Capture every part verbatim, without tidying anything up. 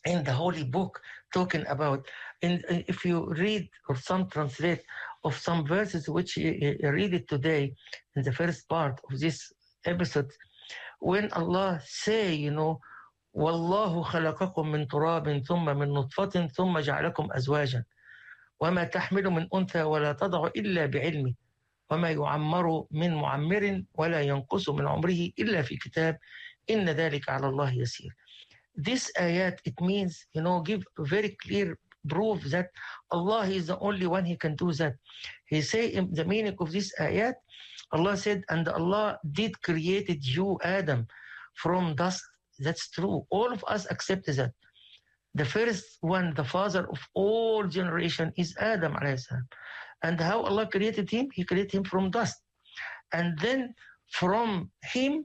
in the holy book talking about, in, if you read or some translate of some verses which you, you read it today in the first part of this episode, when Allah say, you know, والله خلقكم من تراب ثم من نطفة ثم جعلكم أزواجا وما تحمل من أنثى ولا تضع إلا بعلمه وما يعمر من معمر ولا ينقص من عمره إلا في كتاب إن ذلك على الله يسير. This ayat, it means, you know, give very clear proof that Allah is the only one He can do that. He say in the meaning of this ayat, Allah said, and Allah did created you, Adam, from dust. That's true. All of us accept that. The first one, the father of all generation, is Adam alayhi salam. And how Allah created him? He created him from dust. And then from him,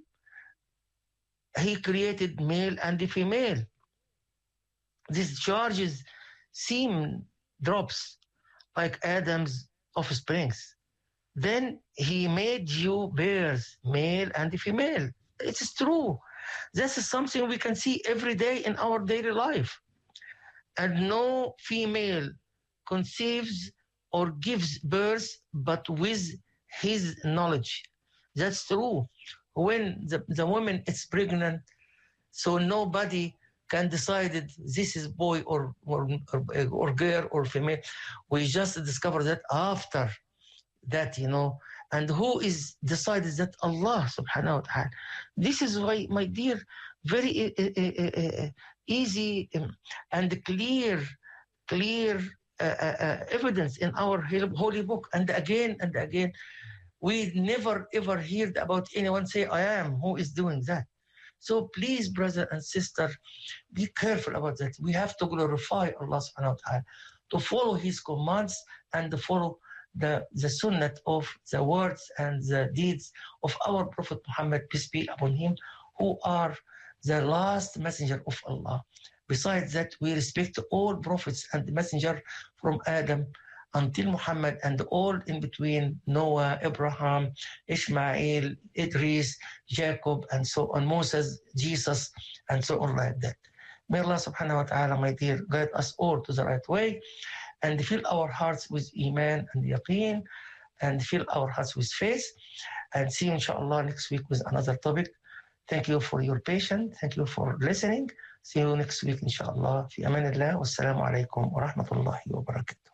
He created male and female. These charges seem drops like Adam's offsprings. Then He made you bears, male and female. It's true. This is something we can see every day in our daily life. And no female conceives or gives birth but with His knowledge. That's true. When the, the woman is pregnant, so nobody can decide it, this is boy or, or, or, or girl or female. We just discover that after that, you know. And who is decided that? Allah subhanahu wa ta'ala. This is why, my dear, very uh, uh, uh, easy and clear, clear uh, uh, evidence in our holy book. And again and again, we never ever heard about anyone say, I am, who is doing that. So please, brother and sister, be careful about that. We have to glorify Allah subhanahu wa ta'ala, to follow His commands and to follow the, the sunnah of the words and the deeds of our Prophet Muhammad, peace be upon him, who are the last messenger of Allah. Besides that, we respect all prophets and messenger from Adam until Muhammad and all in between, Noah, Abraham, Ishmael, Idris, Jacob, and so on, Moses, Jesus, and so on like that. May Allah subhanahu wa ta'ala, my dear, guide us all to the right way and fill our hearts with Iman and Yaqeen and fill our hearts with faith. And see you, inshallah, next week with another topic. Thank you for your patience. Thank you for listening. See you next week, inshallah. Fi amanillah. Wassalamu alaikum wa rahmatullahi wa barakatuh.